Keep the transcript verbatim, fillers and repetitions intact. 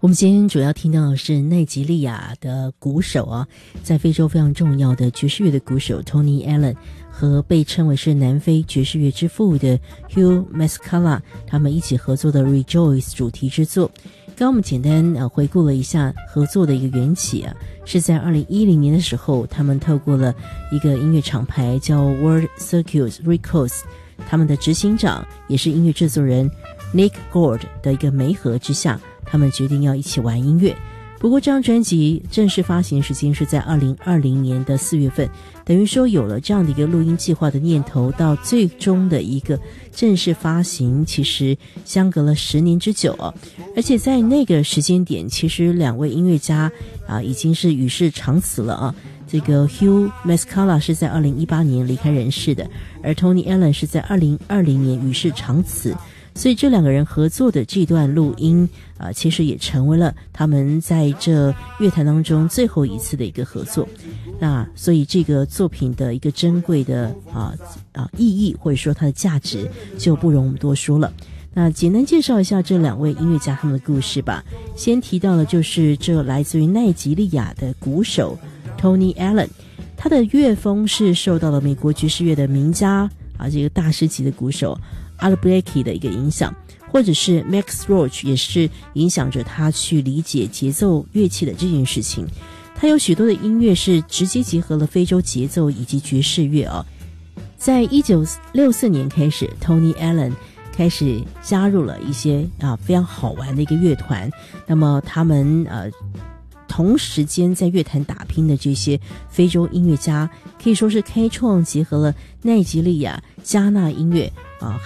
我们今天主要听到的是奈及利亚的鼓手啊，在非洲非常重要的爵士乐的鼓手 Tony Allen 和被称为是南非爵士乐之父的 Hugh Masekela 他们一起合作的 Rejoice 主题之作。刚刚我们简单呃回顾了一下合作的一个缘起啊，是在二零一零年的时候，他们透过了一个音乐厂牌叫 World Circus Records， 他们的执行长也是音乐制作人 Nick Gord 的一个媒合之下，他们决定要一起玩音乐。不过这张专辑正式发行时间是在二零二零年的四月份，等于说有了这样的一个录音计划的念头，到最终的一个正式发行其实相隔了十年之久哦。而且在那个时间点，其实两位音乐家啊已经是与世长辞了啊。这个 Hugh Masekela 是在二零一八年离开人世的，而 Tony Allen 是在二零二零年与世长辞。所以这两个人合作的这段录音啊、呃，其实也成为了他们在这乐坛当中最后一次的一个合作。那所以这个作品的一个珍贵的啊啊意义，或者说它的价值，就不容我们多说了。那简单介绍一下这两位音乐家他们的故事吧。先提到的就是这来自于奈及利亚的鼓手 Tony Allen， 他的乐风是受到了美国爵士乐的名家啊这个大师级的鼓手Art Blakey 的一个影响，或者是 Max Roach 也是影响着他去理解节奏乐器的这件事情。他有许多的音乐是直接结合了非洲节奏以及爵士乐啊。在一九六四年开始 Tony Allen 开始加入了一些啊非常好玩的一个乐团，那么他们呃同时间在乐坛打拼的这些非洲音乐家，可以说是开创结合了奈及利亚、加纳音乐